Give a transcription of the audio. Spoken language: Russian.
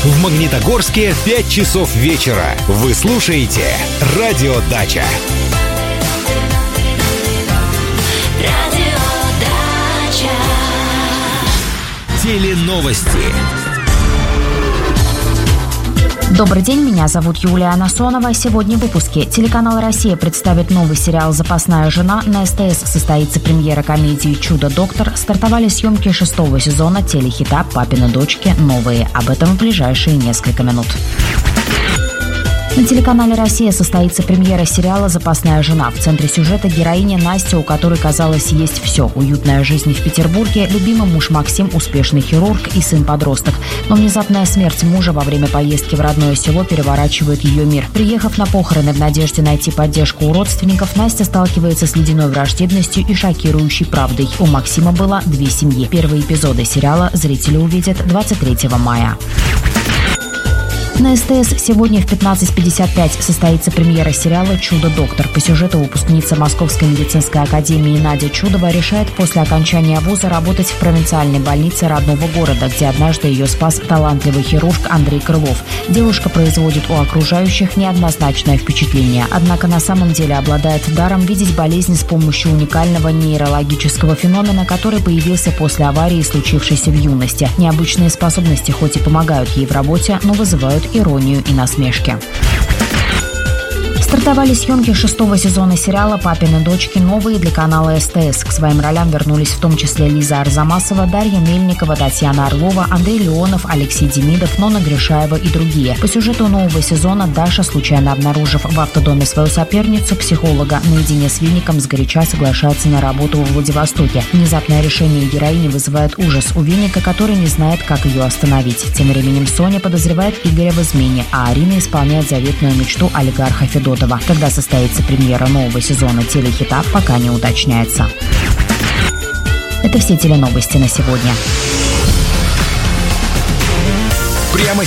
В Магнитогорске 5 часов вечера. Вы слушаете «Радио Дача». Теленовости. Добрый день, меня зовут Юлия Анасонова. Сегодня в выпуске. Телеканал «Россия» представит новый сериал «Запасная жена». На СТС состоится премьера комедии «Чудо-доктор». Стартовали съемки 6-го сезона телехита «Папины дочки. Новые». Об этом в ближайшие несколько минут. На телеканале «Россия» состоится премьера сериала «Запасная жена». В центре сюжета героиня Настя, у которой, казалось, есть все. Уютная жизнь в Петербурге, любимый муж Максим, успешный хирург и сын-подросток. Но внезапная смерть мужа во время поездки в родное село переворачивает ее мир. Приехав на похороны в надежде найти поддержку у родственников, Настя сталкивается с ледяной враждебностью и шокирующей правдой. У Максима было 2 семьи. Первые эпизоды сериала зрители увидят 23 мая. На СТС сегодня в 15:55 состоится премьера сериала «Чудо-доктор». По сюжету выпускница Московской медицинской академии Надя Чудова решает после окончания вуза работать в провинциальной больнице родного города, где однажды ее спас талантливый хирург Андрей Крылов. Девушка производит у окружающих неоднозначное впечатление, однако на самом деле обладает даром видеть болезнь с помощью уникального нейрологического феномена, который появился после аварии, случившейся в юности. Необычные способности хоть и помогают ей в работе, но вызывают иронию и насмешки. Стартовали съемки 6-го сезона сериала «Папины дочки. Новые» для канала СТС. К своим ролям вернулись в том числе Лиза Арзамасова, Дарья Мельникова, Татьяна Орлова, Андрей Леонов, Алексей Демидов, Нона Гришаева и другие. По сюжету нового сезона Даша, случайно обнаружив в автодоме свою соперницу, психолога, наедине с Винником сгоряча соглашается на работу во Владивостоке. Внезапное решение героини вызывает ужас у Винника, который не знает, как ее остановить. Тем временем Соня подозревает Игоря в измене, а Арина исполняет заветную мечту олигарха Федотова. Когда состоится премьера нового сезона телехита, пока не уточняется. Это все теленовости на сегодня. Прямо